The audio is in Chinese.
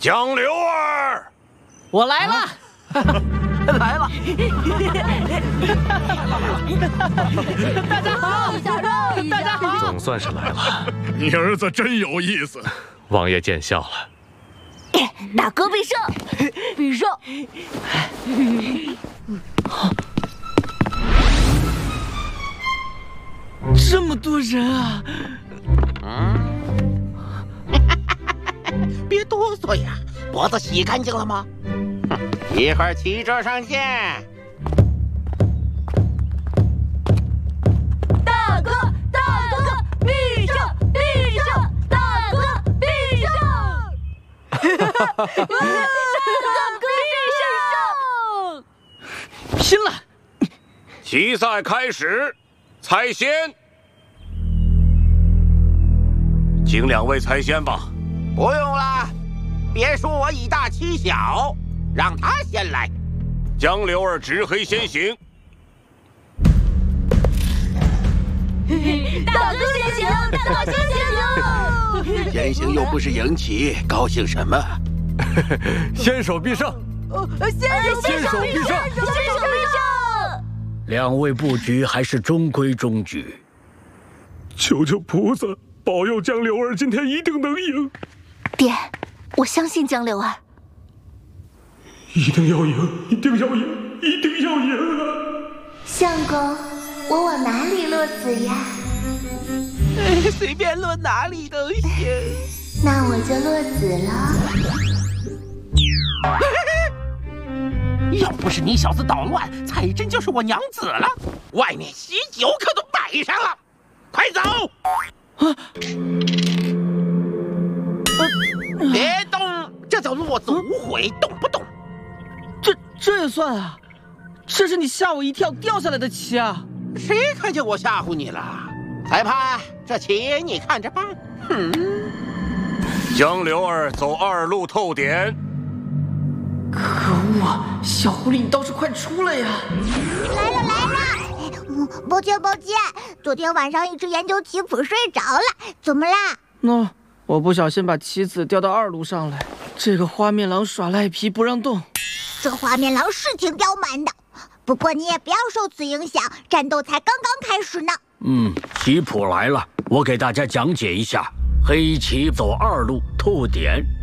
江流儿， 我来了。 来了！ 大家好，大家好！ 总算是来了， 你儿子真有意思。 王爷见笑了。 大哥必胜，必胜！ 这么多人啊！ 别哆嗦呀，脖子洗干净了吗？一会儿骑车上见。 大哥，必胜，必胜！大哥必胜！大哥必胜！ 拼了！ 比赛开始，采仙，请2位采仙吧。 不用了，别说我以大欺小，让他先来。 江流儿执黑先行。 大哥先行，大哥先行！ 先行又不是赢棋，高兴什么？ 先手必胜。 先手必胜！ 2位布局还是中规中矩。 求求菩萨保佑江流儿今天一定能赢！ 爹，我相信江流儿。 一定要赢！一定要赢！一定要赢啊！ 相公，我往哪里落子呀？ 随便落哪里都行。 那我就落子了。 要不是你小子捣乱，彩珍就是我娘子了。外面喜酒可都摆上了，快走！别动，这叫落子无悔，懂不懂？ 这也算啊？这是你吓我一跳掉下来的棋啊！ 谁看见我吓唬你了？裁判，这棋你看着办。 江流儿走2路透点。 可恶！小狐狸，你倒是快出来呀！ 来了！抱歉，昨天晚上一直研究棋谱睡着了，怎么啦？ 我不小心把棋子掉到2路上来，这个花面狼耍赖皮不让动。 这花面狼是挺刁蛮的，不过你也不要受此影响，战斗才刚刚开始呢。 棋谱来了，我给大家讲解一下：黑棋走2路透点。